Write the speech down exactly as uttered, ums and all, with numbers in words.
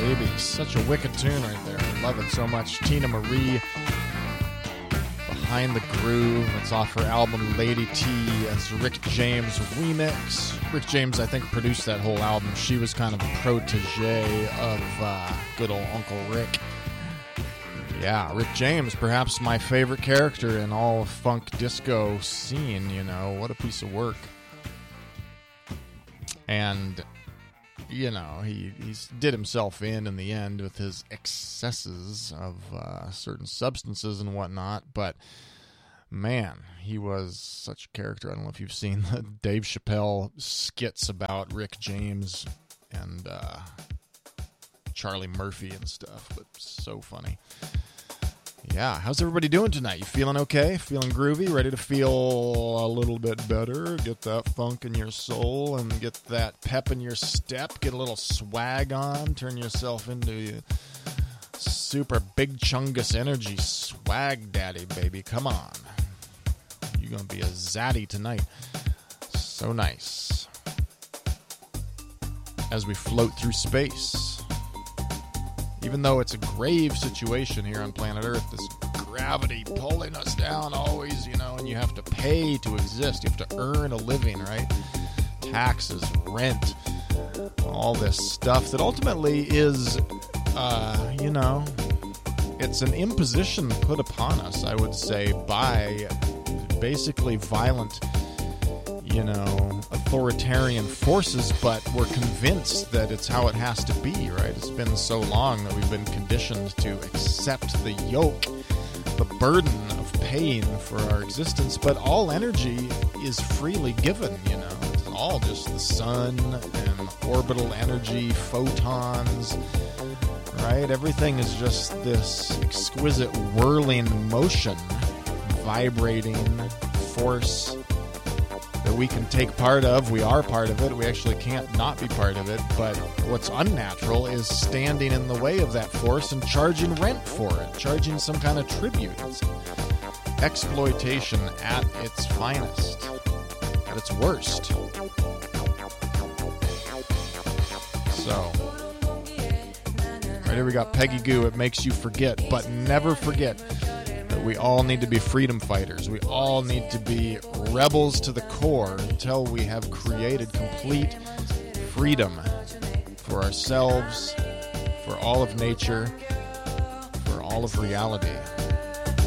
Baby. Such a wicked tune right there. I love it so much. Tina Marie, Behind the Groove. It's off her album Lady T as Rick James remix. Rick James, I think, produced that whole album. She was kind of a protege of uh, good old Uncle Rick. Yeah, Rick James, perhaps my favorite character in all of funk disco scene, you know. What a piece of work. And, you know, he he's did himself in in the end with his excesses of uh, certain substances and whatnot. But, man, he was such a character. I don't know if you've seen the Dave Chappelle skits about Rick James and uh, Charlie Murphy and stuff, but so funny. Yeah, how's everybody doing tonight? You feeling okay? Feeling groovy? Ready to feel a little bit better? Get that funk in your soul and get that pep in your step. Get a little swag on. Turn yourself into super big chungus energy swag daddy, baby. Come on. You're going to be a zaddy tonight. So nice. As we float through space. Even though it's a grave situation here on planet Earth, this gravity pulling us down always, you know, and you have to pay to exist. You have to earn a living, right? Taxes, rent, all this stuff that ultimately is, uh, you know, it's an imposition put upon us, I would say, by basically violent, you know, authoritarian forces, but we're convinced that it's how it has to be, right? It's been so long that we've been conditioned to accept the yoke, the burden of paying for our existence, but all energy is freely given, you know. It's all just the sun and orbital energy, photons, right? Everything is just this exquisite whirling motion, vibrating force that we can take part of. We are part of it. We actually can't not be part of it. But what's unnatural is standing in the way of that force and charging rent for it, charging some kind of tribute. It's exploitation at its finest, at its worst. So, right here we got Peggy Goo, It Makes You Forget, but never forget we all need to be freedom fighters. We all need to be rebels to the core until we have created complete freedom for ourselves, for all of nature, for all of reality.